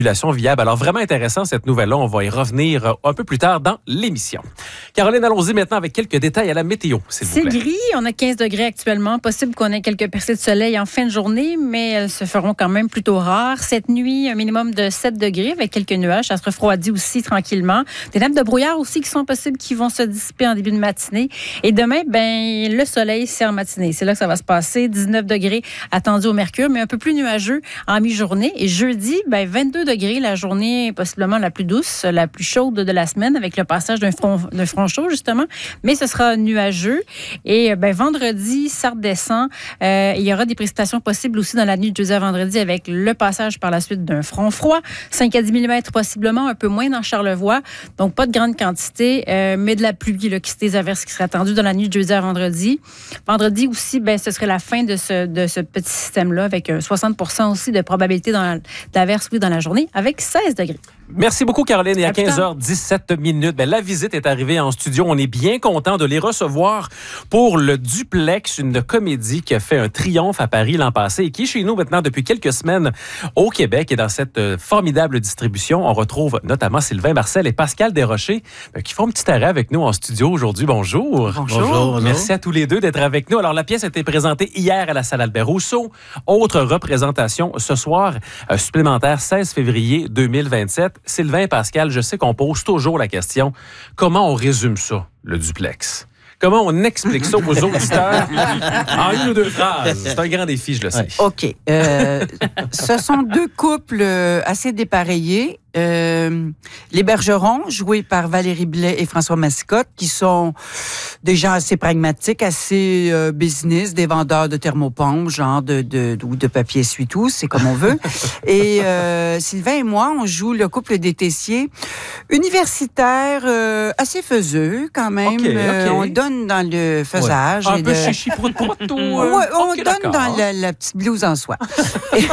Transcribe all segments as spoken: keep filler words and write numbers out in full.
viable. Alors, vraiment intéressant, cette nouvelle-là. On va y revenir un peu plus tard dans l'émission. Caroline, allons-y maintenant avec quelques détails à la météo, s'il vous plaît. C'est gris. On a quinze degrés actuellement. Possible qu'on ait quelques percées de soleil en fin de journée, mais elles se feront quand même plutôt rares. Cette nuit, un minimum de sept degrés avec quelques nuages. Ça se refroidit aussi tranquillement. Des nappes de brouillard aussi qui sont possibles, qui vont se dissiper en début de matinée. Et demain, ben, le soleil, c'est en matinée. C'est là que ça va se passer. dix-neuf degrés attendus au mercure, mais un peu plus nuageux en mi-journée. Et jeudi, ben, vingt-deux degrés, la journée possiblement la plus douce, la plus chaude de la semaine, avec le passage d'un front, d'un front chaud, justement. Mais ce sera nuageux. Et ben, vendredi, ça redescend. Euh, il y aura des précipitations possibles aussi dans la nuit de jeudi à vendredi, avec le passage par la suite d'un front froid. cinq à dix millimètres possiblement, un peu moins dans Charlevoix. Donc, pas de grande quantité, euh, mais de la pluie, là, qui, des averses qui seraient attendues dans la nuit de jeudi à vendredi. Vendredi aussi, ben, ce serait la fin de ce, de ce petit système-là, avec soixante pour cent aussi de probabilité dans, d'averses, oui, dans la journée, avec seize degrés. Merci beaucoup, Caroline. Et à quinze heures dix-sept minutes, ben, la visite est arrivée en studio. On est bien content de les recevoir pour le Duplex, une comédie qui a fait un triomphe à Paris l'an passé et qui est chez nous maintenant depuis quelques semaines au Québec. Et dans cette formidable distribution, on retrouve notamment Sylvain Marcel et Pascal Desrochers ben, qui font un petit arrêt avec nous en studio aujourd'hui. Bonjour. Bonjour. Bonjour. Merci à tous les deux d'être avec nous. Alors, la pièce a été présentée hier à la salle Albert-Rousseau. Autre représentation ce soir, euh, supplémentaire seize février deux mille vingt-sept. Sylvain et Pascal, je sais qu'on pose toujours la question, comment on résume ça, le duplex? Comment on explique ça aux auditeurs en une ou deux phrases? C'est un grand défi, je le sais. OK. Euh, ce sont deux couples assez dépareillés. Euh, les Bergerons, joués par Valérie Blais et François Massicotte, qui sont des gens assez pragmatiques, assez euh, business, des vendeurs de thermopompes, genre de, de, de, ou de papier essuie-tout, c'est comme on veut. Et euh, Sylvain et moi, on joue le couple des Tessiers, universitaire, euh, assez faiseux quand même. Okay, okay. Euh, on donne dans le faisage. Ouais. Un et peu de... chichi prout prout tout. Euh... Ouais, on okay, donne d'accord. dans la, la petite blouse en soie. et,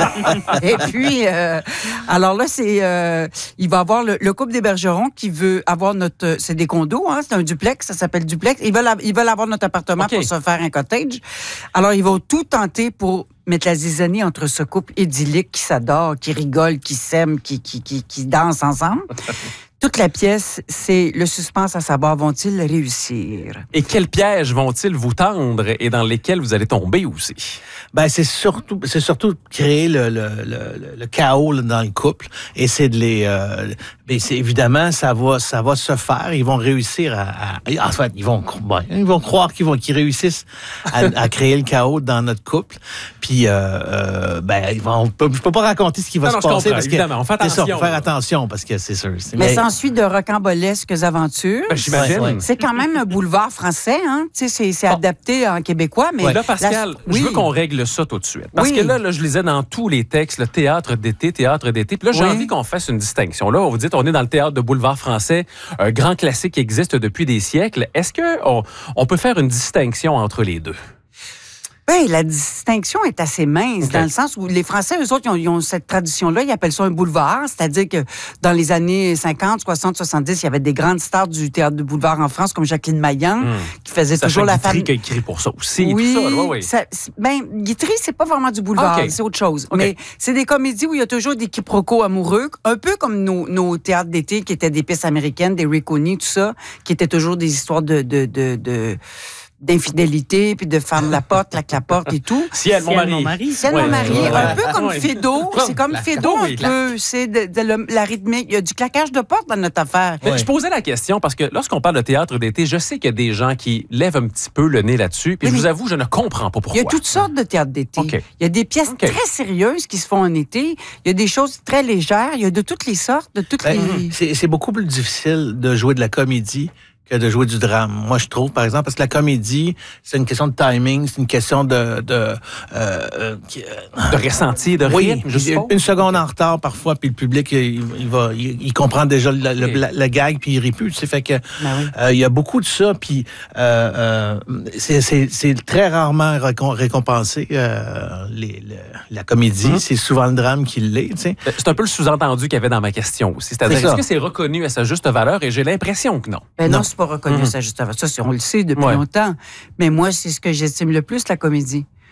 et puis, euh, alors là, c'est... Euh, Euh, il va avoir le, le couple des Bergerons qui veut avoir notre... C'est des condos, hein, c'est un duplex, ça s'appelle duplex. Ils veulent, ils veulent avoir notre appartement okay. pour se faire un cottage. Alors, ils vont tout tenter pour mettre la zizanie entre ce couple idyllique qui s'adore, qui rigole, qui s'aime, qui, qui, qui, qui danse ensemble. Toute la pièce, c'est le suspense à savoir, vont-ils réussir? Et quels pièges vont-ils vous tendre et dans lesquels vous allez tomber aussi? Ben, c'est surtout, c'est surtout créer le, le, le, le chaos là, dans le couple. Et c'est de les, euh, ben, c'est évidemment, ça va, ça va se faire. Ils vont réussir à, à en fait, ils vont, ben, ils vont croire qu'ils vont, qu'ils réussissent à, à créer le chaos dans notre couple. Puis, euh, euh, ben, ils vont, je peux pas raconter ce qui va non, se non, passer comprends, parce que évidemment, on fait attention. C'est ça, faut faire attention parce que c'est sûr. C'est, mais, mais ça ensuite de rocambolesques aventures. Ben, j'imagine. Ouais, ouais. C'est quand même un boulevard français, hein. Tu sais, c'est, c'est adapté en québécois, mais ouais. Là, Pascal, la... oui. je veux qu'on règle ça tout de suite. Parce oui. que là, là, je lisais dans tous les textes, le théâtre d'été, théâtre d'été. Puis là, j'ai oui. envie qu'on fasse une distinction. Là, vous dites, on est dans le théâtre de boulevard français, un grand classique qui existe depuis des siècles. Est-ce qu'on on peut faire une distinction entre les deux? Oui, la distinction est assez mince, okay. dans le sens où les Français, eux autres, ils ont, ils ont cette tradition-là, ils appellent ça un boulevard, c'est-à-dire que dans les années cinquante, soixante, soixante-dix, il y avait des grandes stars du théâtre de boulevard en France, comme Jacqueline Maillan, mmh. qui faisait Sacha toujours la femme... Guitry qui a écrit pour ça aussi, oui, tout ça, là, oui. Ça, ben, Guitry, c'est pas vraiment du boulevard, okay. c'est autre chose. Okay. Mais c'est des comédies où il y a toujours des quiproquos amoureux, un peu comme nos, nos théâtres d'été, qui étaient des pièces américaines, des Ricconi, tout ça, qui étaient toujours des histoires de... de, de, de d'infidélité, puis de fermer la porte, claque la porte et tout. Ciel, mon mari. Ciel, mon mari. Ouais, un peu comme ouais. Fédo. C'est comme Fédo un peu. C'est de, de, de la rythmique. Il y a du claquage de porte dans notre affaire. Ouais. Je posais la question parce que lorsqu'on parle de théâtre d'été, je sais qu'il y a des gens qui lèvent un petit peu le nez là-dessus. Puis oui, je vous avoue, je ne comprends pas pourquoi. Il y a toutes sortes de théâtres d'été. Okay. Il y a des pièces okay. très sérieuses qui se font en été. Il y a des choses très légères. Il y a de toutes les sortes, de toutes ben, les... C'est, c'est beaucoup plus difficile de jouer de la comédie que de jouer du drame. Moi, je trouve, par exemple, parce que la comédie, c'est une question de timing, c'est une question de... De, euh, euh, de ressenti, de oui, rythme, je suppose. Une seconde en retard, parfois, puis le public, il, il va, il, il comprend déjà le, okay. le, le, le gag, puis il rit plus. Tu sais, fait que ben oui. euh, il y a beaucoup de ça, puis euh, euh, c'est, c'est, c'est très rarement récompensé, euh, les, le, la comédie. Mm-hmm. C'est souvent le drame qui l'est, tu sais. C'est un peu le sous-entendu qu'il y avait dans ma question aussi. C'est-à-dire, c'est est-ce que c'est reconnu à sa juste valeur? Et j'ai l'impression que non. Ben non, non. C'est pas reconnu mmh. à sa juste valeur. Ça, on le sait depuis ouais. longtemps. Mais moi, c'est ce que j'estime le plus, la comédie.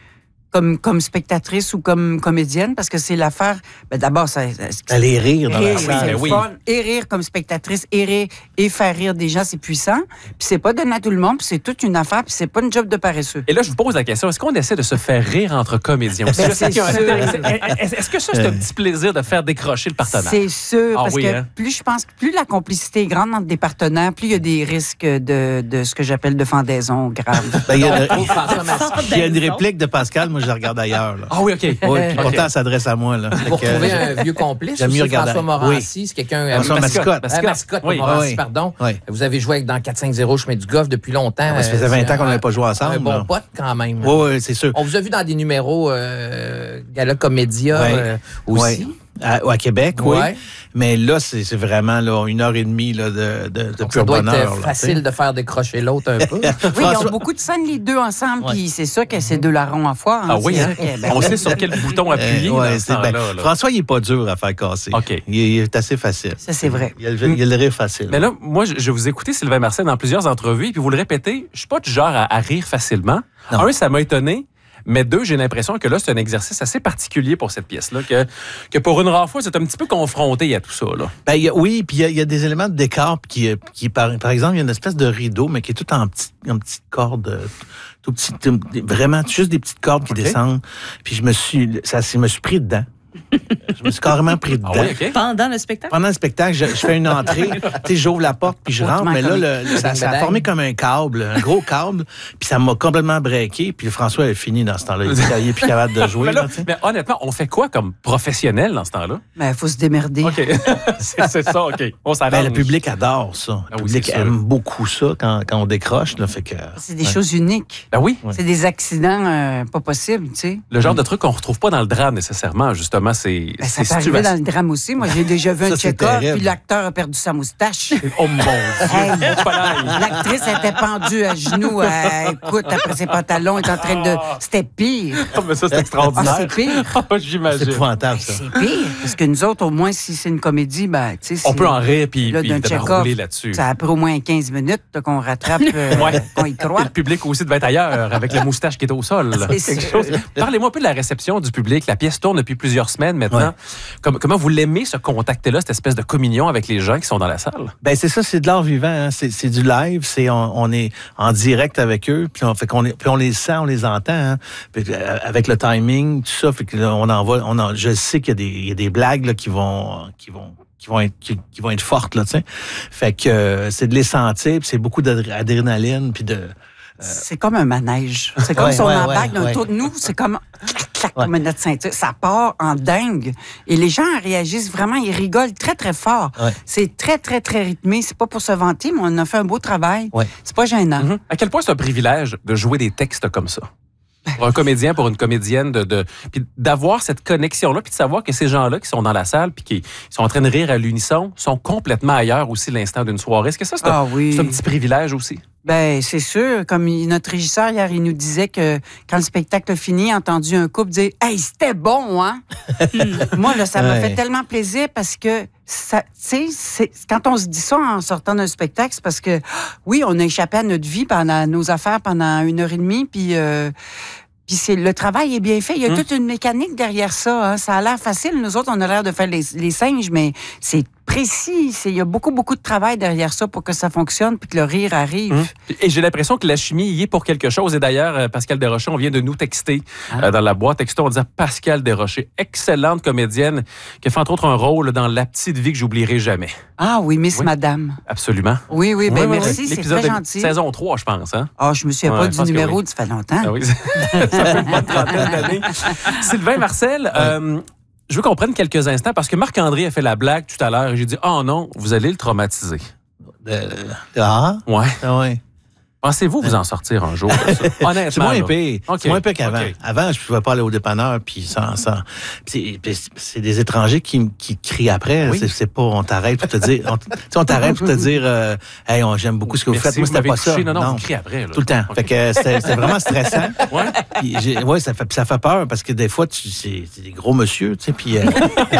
comme, comme spectatrice ou comme comédienne, parce que c'est l'affaire... Ben d'abord, ça... Aller rire dans rire, la salle. c'est Ben le oui. fun. Et rire comme spectatrice, et rire, et faire rire des gens, c'est puissant. Puis c'est pas donné à tout le monde, puis c'est toute une affaire, puis c'est pas une job de paresseux. Et là, je vous pose la question, est-ce qu'on essaie de se faire rire entre comédiens aussi? Ben, Je sais qu'il y a un c'est sûr. intérêt- Est-ce est-ce que ça, c'est un petit plaisir de faire décrocher le partenaire? C'est sûr, Ah parce oui, que hein? plus je pense que plus la complicité est grande entre des partenaires, plus il y a des risques de, de ce que j'appelle de fendaison grave. Ben, il y a une- François Mascotte. il y a une réplique de Pascal, moi je la regarde ailleurs. Là. Ah oui, OK. Oui, puis Ok. pourtant, elle s'adresse à moi. Là. Pour Fait que, trouver euh, un vieux complice, j'aime mieux aussi, regarder. François Morancy, c'est quelqu'un... euh, François Mascotte. Mascotte. Euh, Mascotte, Oui. pas Morancy, Oui. pardon. Oui. Vous avez joué dans quatre cinq zéro chemin du Golf depuis longtemps. Ah, ça faisait Euh, vingt c'est ans qu'on un- n'avait pas joué ensemble, Un bon là. pote, quand même. Oui, oui, c'est sûr. On vous a vu dans des numéros euh, Gala Comédia Ouais. euh, aussi. Ouais. À, à Québec, oui. Ouais. Mais là, c'est c'est vraiment là, une heure et demie là, de, de, de Donc, pur ça doit bonheur. être euh, là, facile de faire décrocher l'autre un peu. Oui, ils François- ont beaucoup de scènes, les deux ensemble, Ouais. puis c'est sûr que c'est deux larrons à foire. hein. Ah oui, C'est hein? sûr que, ben, On sait sur quel bouton appuyer Euh, dans ouais, ce c'est- ben, temps-là, là. François, il n'est pas dur à faire casser. OK. Il, est, il est assez facile. Ça, c'est vrai. Il a, le- il a le rire facile. Mais là, moi, je, je vous ai écouté, Sylvain Marcel, dans plusieurs entrevues, puis vous le répétez, je suis pas du genre à, à rire facilement. Non. Un, ça m'a étonné. Mais deux, j'ai l'impression que là, c'est un exercice assez particulier pour cette pièce-là, que, que pour une rare fois, c'est un petit peu confronté à tout ça. Là. Ben, il y a- oui, puis il y, a- il y a des éléments de décor qui, qui par, par exemple, il y a une espèce de rideau, mais qui est tout en, petit, en petites cordes, euh, tout petit, tout- vraiment juste des petites cordes qui OK. descendent. Puis je me suis, ça, je me suis pris dedans. Je me suis carrément pris dedans. Ah oui, OK? Pendant le spectacle? Pendant le spectacle, je, je fais une entrée, tu sais, j'ouvre la porte, puis je rentre, mais là, le- le- ça, ça a formé comme un câble, un gros câble, puis ça m'a complètement breaké, puis François a fini dans ce temps-là. Il était- il est plus capable de jouer. Mais, là, là, tu sais. mais honnêtement, on fait quoi comme professionnel dans ce temps-là? Ben, il faut se démerder. OK. c'est c'est ça, OK. On s'arrange. Ben, le public adore ça. Ah Le oui, public c'est sûr. aime beaucoup ça quand, quand on décroche. Là, fait que, C'est des choses uniques. Ben oui. C'est des accidents euh, pas possibles, tu sais. Le genre de truc qu'on retrouve pas dans le drame nécessairement, justement, c'est Ben, ça c'est peut arriver situation- dans le drame aussi. Moi, j'ai déjà vu Ça, un c'est check-off, terrible. puis l'acteur a perdu sa moustache. Oh mon Dieu! Hey, Voilà. l'actrice était pendue à genoux. euh, écoute, après ses pantalons, elle est en train de... C'était pire. Ah, mais ça, c'est Ah, extraordinaire. c'est pire. Ah, c'est j'imagine. épouvantable, ça. C'est pire. Parce que nous autres, au moins, si c'est une comédie, ben, tu sais... On c'est- peut en rire puis, Là, puis d'un de check-off, rouler là-dessus. Ça a pris au moins quinze minutes là, qu'on rattrape, euh, Ouais. qu'on y Et croit. le public aussi devait être ailleurs, avec la moustache qui est au sol. là. C'est Quelque sûr. chose. Parlez-moi un peu de la réception du public. La pièce tourne depuis plusieurs semaines maintenant. Ouais. Comme- comment vous l'aimez, ce contact-là, cette espèce de communion avec les gens qui sont dans la salle? Ben c'est ça, c'est de l'art vivant, hein. c'est, c'est du live, c'est on, on est en direct avec eux, puis on fait qu'on est, puis on les sent, on les entend, hein. Puis, euh, avec le timing, tout ça, fait que là, on envoie, on en, je sais qu'il y a des, il y a des blagues là, qui vont, qui vont, qui vont être, qui, qui vont être fortes là, tu sais. Fait que euh, c'est de les sentir, puis c'est beaucoup d'adrénaline, puis de C'est comme un manège. C'est comme Ouais, si on ouais, embarque ouais, d'un ouais. tour de nous, c'est comme clac, clac, Ouais. comme notre ceinture. Ça part en dingue. Et les gens réagissent vraiment, ils rigolent très, très fort. Ouais. C'est très, très, très rythmé. C'est pas pour se vanter, mais on a fait un beau travail. Ouais. C'est pas gênant. Mhm. À quel point c'est un privilège de jouer des textes comme ça? Pour un comédien, pour une comédienne, de, de, puis d'avoir cette connexion-là, puis de savoir que ces gens-là qui sont dans la salle, puis qui sont en train de rire à l'unisson, sont complètement ailleurs aussi l'instant d'une soirée. Est-ce que ça, c'est un, Ah oui. c'est un petit privilège aussi? Ben, c'est sûr. Comme il- notre régisseur, hier, il nous disait que quand le spectacle a fini, il a entendu un couple dire « Hey, c'était bon, hein? » Moi, là, ça m'a Ouais. fait tellement plaisir parce que, ça, tu sais, c'est- quand on se dit ça en sortant d'un spectacle, c'est parce que, oui, on a échappé à notre vie, pendant à nos affaires pendant une heure et demie, puis... Euh, Puis c'est, le travail est bien fait. Il y a Hum. toute une mécanique derrière ça. Hein. Ça a l'air facile. Nous autres, on a l'air de faire les, les singes, mais c'est précis. C'est, il y a beaucoup, beaucoup de travail derrière ça pour que ça fonctionne puis que le rire arrive. Hum. Et j'ai l'impression que la chimie y est pour quelque chose. Et d'ailleurs, euh, Pascal Desrochers, on vient de nous texter Ah. euh, dans la boîte texto. On disait Pascal Desrochers, excellente comédienne, qui a fait entre autres un rôle dans La petite vie que j'oublierai jamais. Ah oui, Miss Oui. Madame. Absolument. Oui, oui, ben Oui, oui, merci, oui. c'est L'épisode très de gentil. saison trois, je pense. Hein? Ah, je me souviens Ouais, pas je du pense que numéro, oui. ça fait longtemps. Ah oui, ça fait une bonne trentaine d'années. Sylvain Marcel, euh, je veux qu'on prenne quelques instants parce que Marc-André a fait la blague tout à l'heure et j'ai dit « Oh non, vous allez le traumatiser. de- ah, » Ouais. ah ouais. Pensez-vous vous en sortir un jour de ça? Honnêtement. C'est moins là. pire. OK. C'est moins pire qu'avant. OK. Avant, je ne pouvais pas aller au dépanneur, puis sans, sans. puis C'est, puis c'est des étrangers qui, qui crient après. Oui. C'est, c'est pas, on t'arrête pour te dire, on, tu sais, on t'arrête pour te dire, euh, hey, on, j'aime beaucoup ce que vous Merci, faites. Moi, c'était m'avez pas touché. ça. Non, non, vous criez après. Là. Tout le temps. OK. Fait que c'était, c'était vraiment stressant. Ouais. Puis j'ai- ouais, ça fait, puis ça fait peur parce que des fois, tu, c'est, c'est des gros monsieur, tu sais, puis euh, tu,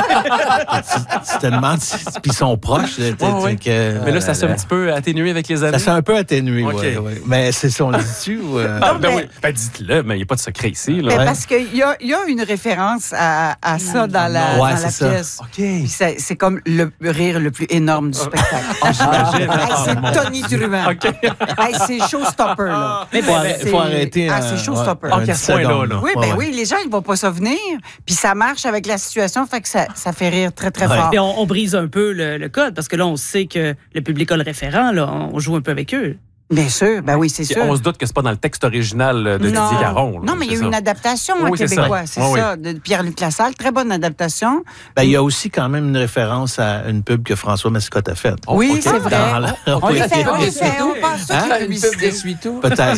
tu te demandes, si- puis ils sont proches. tu sais, Ouais, ouais. que- Mais là, ça s'est un petit peu atténué avec les années. ça s'est un peu atténué, OK. ouais, ouais. oui. Mais c'est ça, on le dit-tu ou... Euh... Ah, ben mais- oui. Ben, dites-le, mais il n'y a pas de secret ici. Là. Mais Ouais. parce qu'il y a, il y a une référence à, à ça dans la, Ouais, dans c'est la ça. pièce. OK. Puis c'est, c'est comme le rire le plus énorme du spectacle. Ah, j'imagine. Hey, Ah, c'est mon Tony Truant. OK. Hey, c'est showstopper, là. Il faut, arrêter, faut arrêter. Ah, un- c'est showstopper. ouais, un Ok, à ce dix-sept point-là, secondes, là. Oui, Ouais, ben ouais. oui, les gens, ils ne vont pas s'en venir. Puis ça marche avec la situation, fait que ça, ça fait rire très, très Ouais. fort. Puis on, on brise un peu le, le code parce que là, on sait que le public a le référent. Là, on joue un peu avec eux. Bien sûr, ben oui, c'est Puis sûr. on se doute que c'est pas dans le texte original de non. Didier Caron. là, Non, mais il y a c'est eu une ça. adaptation Oui, en c'est ça. québécois, c'est Oui, ça, de Pierre-Luc Lassalle. Très bonne adaptation. Ben, il y a aussi quand même une référence à une pub que François Mascotte a faite. Oh, Oui, OK. c'est vrai. Dans la- On les fait, on les Des fait, on Suitos. pense tout Hein? qu'il y a Une pub publicité. d'essuie-tout.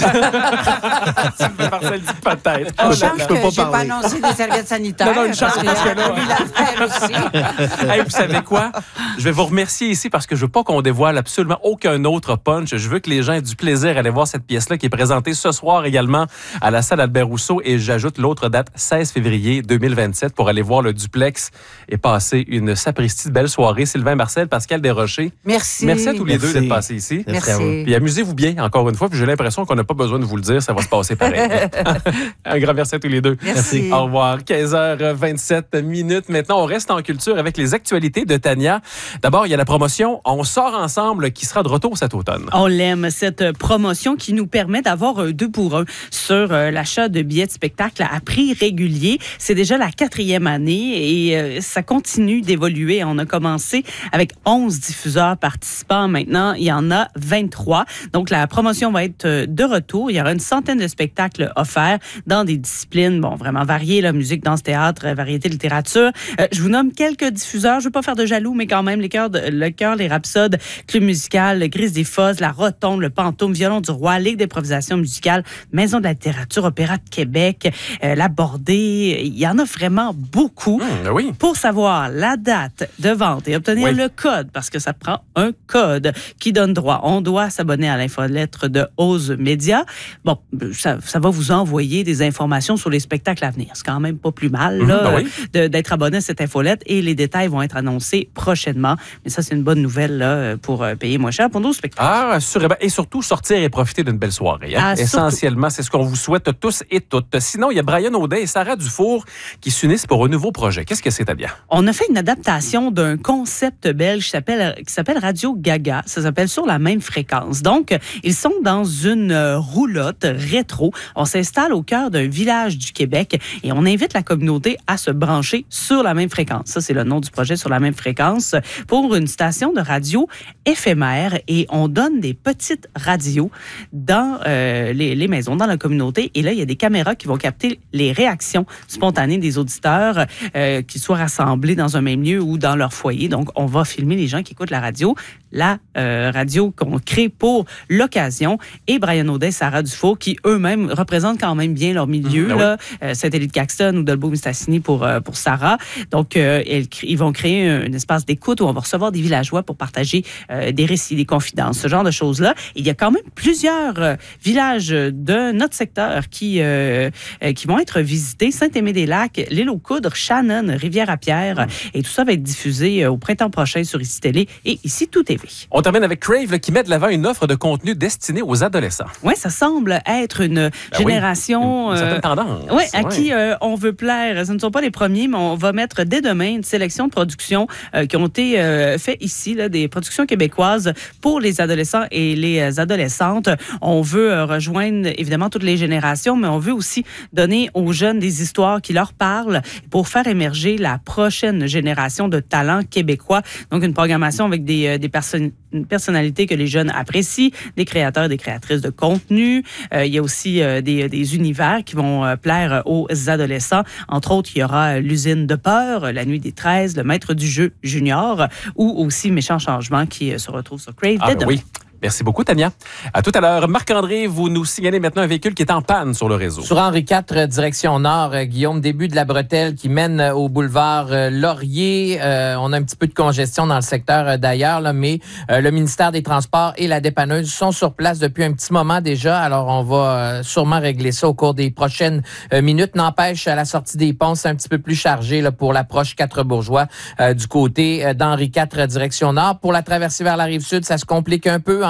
Peut-être. Marcel dit peut-être. On Je change peux que pas j'ai pas parler. annoncé des serviettes sanitaires. Non, non, une chance, parce qu'il y parce avait que eu l'affaire aussi. Hey, vous savez quoi? Je vais vous remercier ici parce que je veux pas qu'on dévoile absolument aucun autre punch. Je veux que les gens aient du plaisir à aller voir cette pièce-là qui est présentée ce soir également à la salle Albert Rousseau. Et j'ajoute l'autre date, seize février deux mille vingt-sept, pour aller voir le duplex et passer une sapristi de belle soirée. Sylvain Marcel, Pascal Desrochers. Merci. Merci à tous les Merci. deux d'être passés ici. Merci à vous. Merci. Puis amusez-vous bien, encore une fois. Puis j'ai l'impression qu'on n'a pas besoin de vous le dire, ça va se passer pareil. Un grand merci à tous les deux. Merci. Au revoir. quinze heures vingt-sept minutes. Maintenant, on reste en culture avec les actualités de Tania. D'abord, il y a la promotion On sort ensemble qui sera de retour cet automne. On l'aime, cette promotion qui nous permet d'avoir un deux pour un sur euh, l'achat de billets de spectacle à prix régulier. C'est déjà la quatrième année et euh, ça continue d'évoluer. On a commencé avec onze diffuseurs participants. Maintenant, il y en a vingt-trois. Donc, la promotion va être euh, de retour. Il y aura une centaine de spectacles offerts dans des disciplines, bon, vraiment variées, la musique, danse, théâtre, euh, variété, littérature. Euh, je vous nomme quelques diffuseurs. Je ne veux pas faire de jaloux, mais quand même, les chœurs, de, le chœur, les Rhapsodes, Club musical, le Grise des Fosses, la Rotonde, le Pantoum, Violon du Roi, Ligue d'improvisation musicale, Maison de la littérature, Opéra de Québec, euh, la Bordée. Il y en a vraiment beaucoup. Hum, oui. Pour savoir la date de vente et obtenir Oui. le code, parce que ça prend un code qui donne droit, on doit s'abonner à l'infolettre de Ose Média. Bon, ça, ça va vous envoyer des informations sur les spectacles à venir. C'est quand même pas plus mal là, Mhm, ben oui. de- d'être abonné à cette infolette et les détails vont être annoncés prochainement. Mais ça, c'est une bonne nouvelle là, pour euh, payer moins cher pour nos spectacles. Ah, assurément. Et surtout, sortir et profiter d'une belle soirée. hein. Ah, surtout. Essentiellement, c'est ce qu'on vous souhaite tous et toutes. Sinon, il y a Brian Audet et Sarah Dufour qui s'unissent pour un nouveau projet. Qu'est-ce que c'est, Tania? On a fait une adaptation d'un concept belge qui s'appelle, qui s'appelle Radio Gaga. Ça s'appelle Sur la même fréquence. Donc, ils sont dans une euh, roulotte rétro. On s'installe au cœur d'un village du Québec et on invite la communauté à se brancher sur la même fréquence. Ça, c'est le nom du projet, Sur la même fréquence, pour une station de radio éphémère. Et on donne des petites radios dans euh, les, les maisons, dans la communauté. Et là, il y a des caméras qui vont capter les réactions spontanées des auditeurs, euh, qu'ils soient rassemblés dans un même lieu ou dans leur foyer. Donc, on va filmer les gens qui écoutent la radio, la euh, radio qu'on crée pour l'occasion. Et Brian Audet et Sarah Dufour, qui eux-mêmes représentent quand même bien leur milieu, Mmh, ben là, euh, Saint-Élie de Caxton ou Dolbeau-Mistassini pour, euh, pour Sarah. Donc, euh, ils, ils vont créer un, un espace d'écoute où on va recevoir des villageois pour partager euh, des récits, des confidences, ce genre de choses-là. Et il y a quand même plusieurs euh, villages de notre secteur qui, euh, euh, qui vont être visités. Saint-Aimé-des-Lacs, l'île aux Coudres, Shannon, Rivière-à-Pierre. Mmh. Et tout ça va être diffusé euh, au printemps prochain sur Ici Télé et Ici Tout T V. On termine avec Crave là, qui met de l'avant une offre de contenu destinée aux adolescents. Oui, ça semble être une Ben génération... oui, une, une certaine euh, tendance. Oui, à Ouais. qui euh, on veut plaire. Ce ne sont pas les premiers, mais on va mettre dès demain une sélection de productions euh, qui ont été euh, faites ici, là, des productions québécoises pour les adolescents et les adolescentes. On veut euh, rejoindre évidemment toutes les générations, mais on veut aussi donner aux jeunes des histoires qui leur parlent pour faire émerger la prochaine génération de talents québécois. Donc, une programmation avec des, euh, des personnes une personnalité que les jeunes apprécient, des créateurs et des créatrices de contenu. Euh, il y a aussi euh, des, des univers qui vont euh, plaire aux adolescents. Entre autres, il y aura l'usine de peur, La nuit des treize, Le maître du jeu junior ou aussi Méchant changement qui euh, se retrouve sur Crave. Ah, ben oui. Merci beaucoup, Tania. À tout à l'heure. Marc-André, vous nous signalez maintenant un véhicule qui est en panne sur le réseau. Sur Henri quatre, direction nord, euh, Guillaume, début de la bretelle qui mène euh, au boulevard euh, Laurier. Euh, on a un petit peu de congestion dans le secteur euh, d'ailleurs, là, mais euh, le ministère des Transports et la dépanneuse sont sur place depuis un petit moment déjà. Alors, on va euh, sûrement régler ça au cours des prochaines euh, minutes. N'empêche, à la sortie des ponts, c'est un petit peu plus chargé là, pour l'approche Quatre-Bourgeois euh, du côté euh, d'Henri quatre, direction nord. Pour la traversée vers la Rive-Sud, ça se complique un peu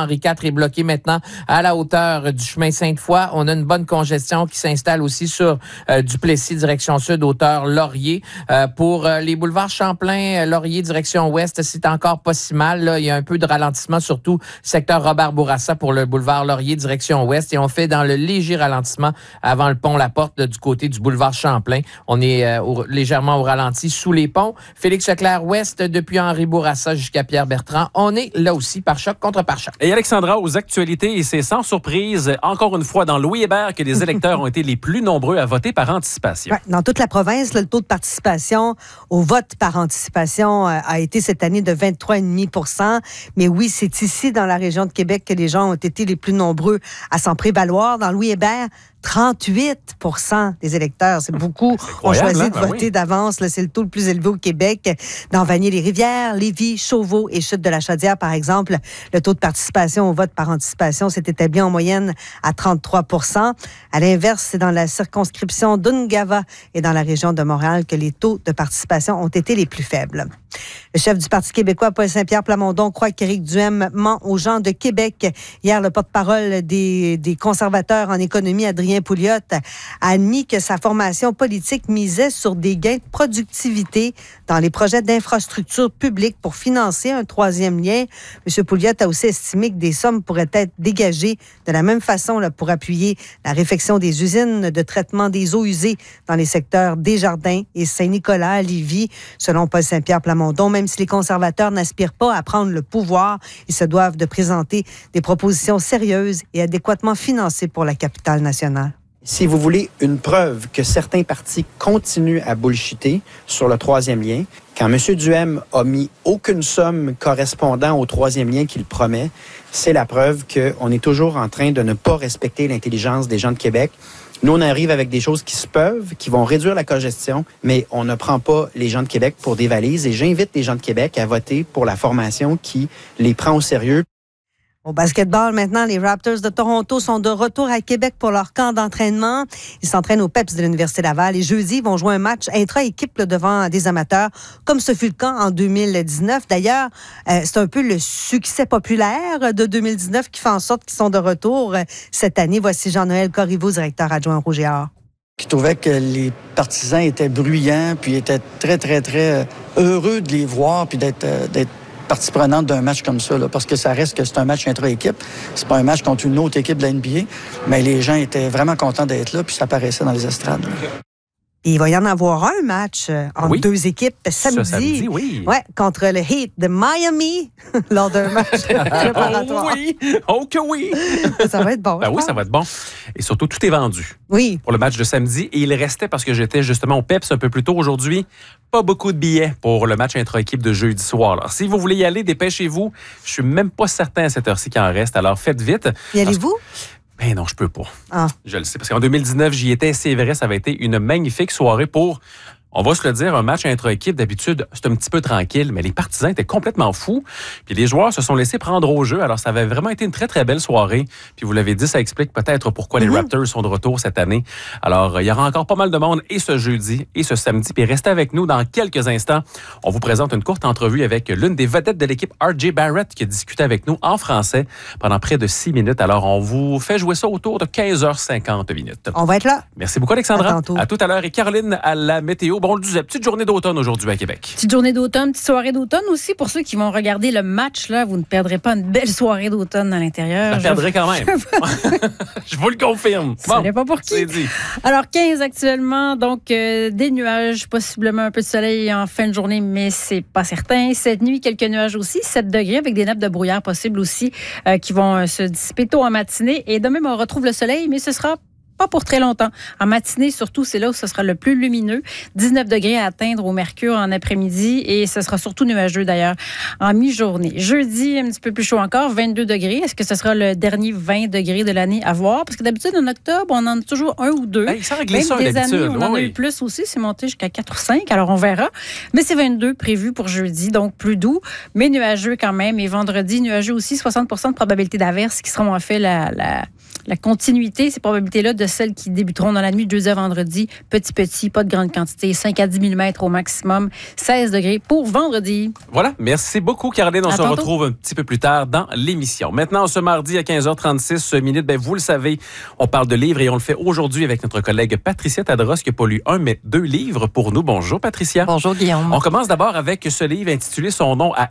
Henri quatre est bloqué maintenant à la hauteur du chemin Sainte-Foy. On a une bonne congestion qui s'installe aussi sur euh, Duplessis, direction sud, hauteur Laurier. Euh, pour euh, les boulevards Champlain, Laurier, direction ouest, c'est encore pas si mal. Là. Il y a un peu de ralentissement, surtout secteur Robert-Bourassa pour le boulevard Laurier, direction ouest. Et on fait dans le léger ralentissement avant le pont La Porte là, du côté du boulevard Champlain. On est euh, au, légèrement au ralenti sous les ponts. Félix Leclerc ouest, depuis Henri Bourassa jusqu'à Pierre-Bertrand. On est là aussi par choc contre par choc. Et Alexandra, aux actualités, et c'est sans surprise, encore une fois, dans Louis Hébert, que les électeurs ont été les plus nombreux à voter par anticipation. Ouais, dans toute la province, là, le taux de participation au vote par anticipation euh, a été cette année de vingt-trois virgule cinq pour cent. Mais oui, c'est ici, dans la région de Québec, que les gens ont été les plus nombreux à s'en prévaloir. Dans Louis Hébert, trente-huit pour cent des électeurs, c'est beaucoup, ont choisi hein? de Ben voter oui. d'avance. Là, c'est le taux le plus élevé au Québec. Dans Vanier-les-Rivières, Lévis, Chauveau et Chute-de-la-Chaudière, par exemple, le taux de participation au vote par anticipation s'est établi en moyenne à trente-trois pour cent. À l'inverse, c'est dans la circonscription d'Ungava et dans la région de Montréal que les taux de participation ont été les plus faibles. Le chef du Parti québécois, Paul Saint-Pierre Plamondon, croit qu'Éric Duhem ment aux gens de Québec. Hier, le porte-parole des, des conservateurs en économie, Adrien Pouliot, a admis que sa formation politique misait sur des gains de productivité dans les projets d'infrastructures publiques pour financer un troisième lien. M. Pouliot a aussi estimé que des sommes pourraient être dégagées de la même façon là, pour appuyer la réfection des usines de traitement des eaux usées dans les secteurs Desjardins et Saint-Nicolas à Lévis. Selon Paul Saint-Pierre Plamondon, même si les conservateurs n'aspirent pas à prendre le pouvoir, ils se doivent de présenter des propositions sérieuses et adéquatement financées pour la capitale nationale. Si vous voulez une preuve que certains partis continuent à bullshiter sur le troisième lien, quand M. Duhem a mis aucune somme correspondant au troisième lien qu'il promet, c'est la preuve qu'on est toujours en train de ne pas respecter l'intelligence des gens de Québec. Nous, on arrive avec des choses qui se peuvent, qui vont réduire la congestion, mais on ne prend pas les gens de Québec pour des valises. Et j'invite les gens de Québec à voter pour la formation qui les prend au sérieux. Au basketball, maintenant, les Raptors de Toronto sont de retour à Québec pour leur camp d'entraînement. Ils s'entraînent au P E P S de l'Université Laval et jeudi, ils vont jouer un match intra-équipe là, devant des amateurs, comme ce fut le cas en deux mille dix-neuf. D'ailleurs, euh, c'est un peu le succès populaire de deux mille dix-neuf qui fait en sorte qu'ils sont de retour euh, cette année. Voici Jean-Noël Corriveau, directeur adjoint Rouge et Or. Je trouvais que les partisans étaient bruyants, puis étaient très, très, très heureux de les voir, puis d'être, d'être partie prenante d'un match comme ça, là, parce que ça reste que c'est un match intra-équipe. C'est pas un match contre une autre équipe de la N B A, mais les gens étaient vraiment contents d'être là, puis ça paraissait dans les estrades. Là. Et il va y en avoir un match euh, entre oui. deux équipes samedi, Ce samedi, oui. Ouais, contre le Heat de Miami lors d'un match préparatoire. Oh oui! Oh que oui! Ça va être bon. Ben oui, ça va être bon. Et surtout, tout est vendu. Oui. Pour le match de samedi. Et il restait, parce que j'étais justement au P E P S un peu plus tôt aujourd'hui, pas beaucoup de billets pour le match intra-équipe de jeudi soir. Alors, si vous voulez y aller, dépêchez-vous. Je suis même pas certain à cette heure-ci qu'il en reste. Alors, faites vite. Y allez-vous? Ben non, je peux pas. Ah. Je le sais. Parce qu'en deux mille dix-neuf, j'y étais, c'est vrai, ça avait été une magnifique soirée pour, on va se le dire, un match intra-équipe. D'habitude, c'est un petit peu tranquille, mais les partisans étaient complètement fous. Puis les joueurs se sont laissés prendre au jeu. Alors, ça avait vraiment été une très, très belle soirée. Puis vous l'avez dit, ça explique peut-être pourquoi mm-hmm. les Raptors sont de retour cette année. Alors, il y aura encore pas mal de monde et ce jeudi et ce samedi. Puis restez avec nous dans quelques instants. On vous présente une courte entrevue avec l'une des vedettes de l'équipe, R J Barrett, qui a discuté avec nous en français pendant près de six minutes. Alors, on vous fait jouer ça autour de quinze heures cinquante minutes. On va être là. Merci beaucoup, Alexandra. À tantôt. À tout à l'heure. Et Caroline, à la météo. Bon, on le disait, petite journée d'automne aujourd'hui à Québec. Petite journée d'automne, petite soirée d'automne aussi. Pour ceux qui vont regarder le match, là, vous ne perdrez pas une belle soirée d'automne à l'intérieur. Je la perdrai quand même. Je vous le confirme. Ça n'est pas pour qui. C'est dit. Alors, quinze actuellement, donc euh, des nuages, possiblement un peu de soleil en fin de journée, mais c'est pas certain. Cette nuit, quelques nuages aussi, sept degrés avec des nappes de brouillard possibles aussi euh, qui vont euh, se dissiper tôt en matinée. Et demain, on retrouve le soleil, mais ce sera pas pour très longtemps. En matinée, surtout, c'est là où ce sera le plus lumineux. dix-neuf degrés à atteindre au mercure en après-midi et ce sera surtout nuageux d'ailleurs en mi-journée. Jeudi, un petit peu plus chaud encore, vingt-deux degrés. Est-ce que ce sera le dernier vingt degrés de l'année à voir? Parce que d'habitude, en octobre, on en a toujours un ou deux. Hey, ça règle Même ça, des d'habitude. années, on en oui, a oui. eu plus aussi. C'est monté jusqu'à quatre ou cinq, alors on verra. Mais c'est vingt-deux prévu pour jeudi, donc plus doux, mais nuageux quand même. Et vendredi, nuageux aussi, soixante pour cent de probabilité d'averse qui seront en fait la... la La continuité, ces probabilités-là, de celles qui débuteront dans la nuit de jeudi à vendredi, petit, petit, pas de grande quantité, cinq à dix millimètres au maximum, seize degrés pour vendredi. Voilà, merci beaucoup, Caroline. On à se tantôt. retrouve un petit peu plus tard dans l'émission. Maintenant, ce mardi à quinze heures trente-six minutes, ben, vous le savez, on parle de livres et on le fait aujourd'hui avec notre collègue Patricia Tadros, qui n'a pas lu un, mais deux livres pour nous. Bonjour, Patricia. Bonjour, Guillaume. On commence d'abord avec ce livre intitulé Son nom à